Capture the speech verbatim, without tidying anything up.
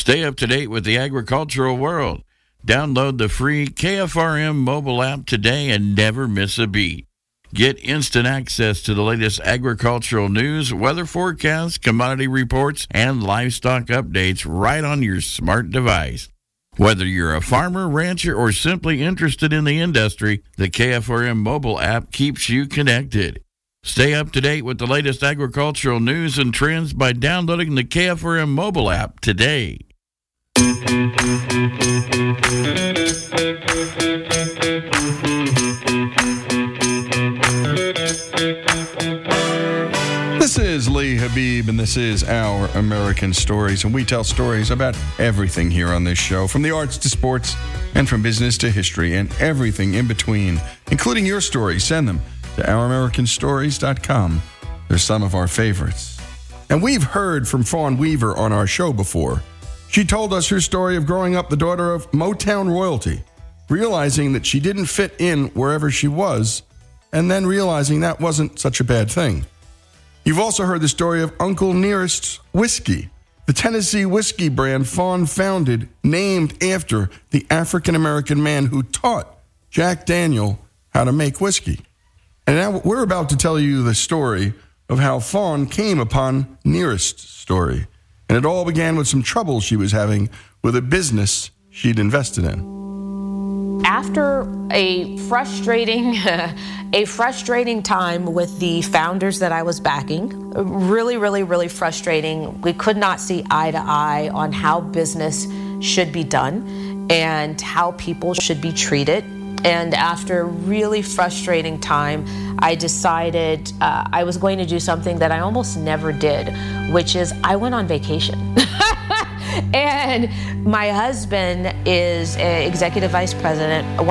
Stay up to date with the agricultural world. Download the free K F R M mobile app today and never miss a beat. Get instant access to the latest agricultural news, weather forecasts, commodity reports, and livestock updates right on your smart device. Whether you're a farmer, rancher, or simply interested in the industry, the K F R M mobile app keeps you connected. Stay up to date with the latest agricultural news and trends by downloading the K F R M mobile app today. This is Lee Habib, and this is Our American Stories, and we tell stories about everything here on this show, from the arts to sports, and from business to history, and everything in between, including your stories. Send them to our american stories dot com. They're some of our favorites. And we've heard from Fawn Weaver on our show before. She told us her story of growing up the daughter of Motown royalty, realizing that she didn't fit in wherever she was, and then realizing that wasn't such a bad thing. You've also heard the story of Uncle Nearest's Whiskey, the Tennessee whiskey brand Fawn founded, named after the African-American man who taught Jack Daniel how to make whiskey. And now we're about to tell you the story of how Fawn came upon Nearest's story. And it all began with some trouble she was having with a business she'd invested in. After a frustrating, a frustrating time with the founders that I was backing, really, really, really frustrating. We could not see eye to eye on how business should be done and how people should be treated. And after a really frustrating time, I decided uh, I was going to do something that I almost never did, which is I went on vacation. And my husband is executive vice president,